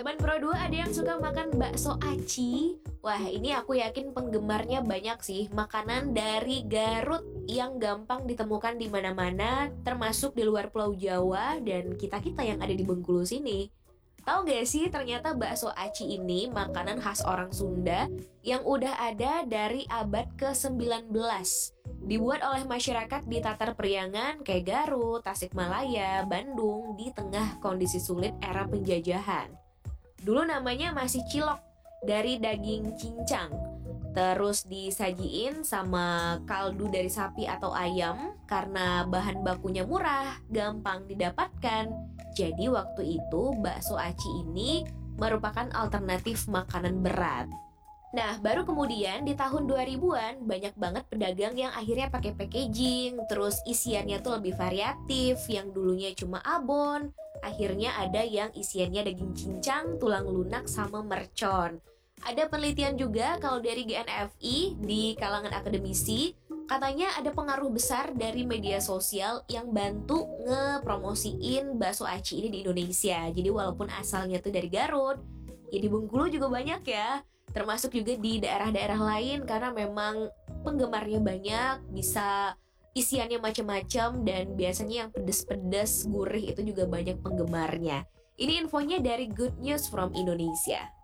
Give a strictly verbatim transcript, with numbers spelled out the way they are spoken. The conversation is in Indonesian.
Teman Pro dua ada yang suka makan bakso aci. Wah, ini aku yakin penggemarnya banyak sih. Makanan dari Garut yang gampang ditemukan di mana-mana, termasuk di luar Pulau Jawa dan kita-kita yang ada di Bengkulu sini. Tahu gak sih, ternyata bakso aci ini makanan khas orang Sunda yang udah ada dari abad ke sembilan belas. Dibuat oleh masyarakat di Tatar Priangan kayak Garut, Tasikmalaya, Bandung di tengah kondisi sulit era penjajahan. Dulu namanya masih cilok dari daging cincang. Terus disajiin sama kaldu dari sapi atau ayam karena bahan bakunya murah, gampang didapatkan. Jadi waktu itu bakso aci ini merupakan alternatif makanan berat. Nah, baru kemudian di tahun dua ribuan banyak banget pedagang yang akhirnya pakai packaging, terus isiannya tuh lebih variatif, yang dulunya cuma abon, akhirnya ada yang isiannya daging cincang, tulang lunak, sama mercon. Ada penelitian juga kalau dari G N F I di kalangan akademisi, katanya ada pengaruh besar dari media sosial yang bantu ngepromosiin bakso aci ini di Indonesia. Jadi walaupun asalnya tuh dari Garut, ya di Bengkulu juga banyak ya. Termasuk juga di daerah-daerah lain karena memang penggemarnya banyak, bisa isiannya macam-macam dan biasanya yang pedes-pedes, gurih itu juga banyak penggemarnya. Ini infonya dari Good News from Indonesia.